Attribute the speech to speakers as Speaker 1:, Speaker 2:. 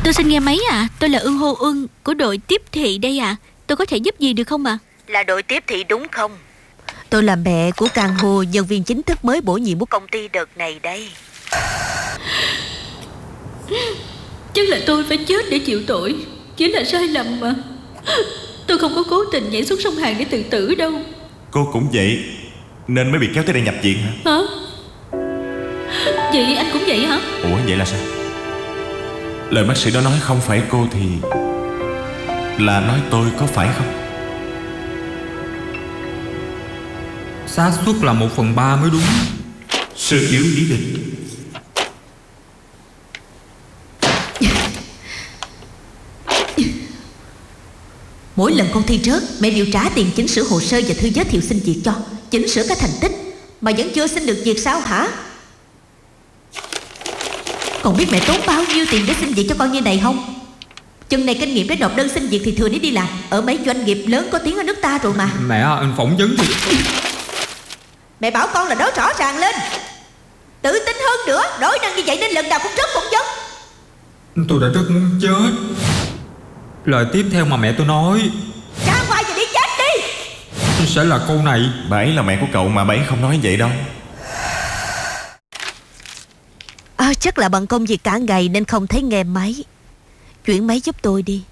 Speaker 1: Tôi xin nghe máy ạ. Tôi là Ưng Hô Ưng của đội tiếp thị đây ạ. Tôi có thể giúp gì được không ạ?
Speaker 2: Là đội tiếp thị đúng không?
Speaker 3: Tôi là mẹ của Kang Ho, nhân viên chính thức mới bổ nhiệm của
Speaker 2: công ty đợt này đây.
Speaker 1: Chắc là tôi phải chết để chịu tội. Chỉ là sai lầm mà. Tôi không có cố tình nhảy xuống sông Hàn để tự tử đâu.
Speaker 4: Cô cũng vậy, nên mới bị kéo tới đây nhập viện hả?
Speaker 1: Hả? Vậy anh cũng vậy hả?
Speaker 4: Ủa vậy là sao? Lời bác sĩ đó nói không phải cô thì là nói tôi có phải không?
Speaker 5: Xác suất là 1/3 mới đúng.
Speaker 4: Sự yếu lý lịch.
Speaker 3: Mỗi lần con thi rớt, mẹ đều trả tiền chỉnh sửa hồ sơ và thư giới thiệu xin việc cho, chỉnh sửa cả thành tích, mà vẫn chưa xin được việc sao hả? Còn biết mẹ tốn bao nhiêu tiền để xin việc cho con như này không? Chừng này kinh nghiệm để nộp đơn xin việc thì thừa để đi làm ở mấy doanh nghiệp lớn có tiếng ở nước ta rồi mà.
Speaker 5: Mẹ, anh phỏng vấn thì...
Speaker 3: Mẹ bảo con là nói rõ ràng lên, tự tin hơn nữa. Nói năng như vậy nên lần nào cũng rớt phỏng vấn.
Speaker 5: Tôi đã rất muốn chết. Lời tiếp theo mà mẹ tôi nói
Speaker 3: ra ngoài và đi chết đi
Speaker 5: sẽ là câu này.
Speaker 4: Bà ấy là mẹ của cậu mà bà ấy không nói vậy đâu.
Speaker 3: Chắc là bận công việc cả ngày nên không thấy nghe máy. Chuyển máy giúp tôi đi.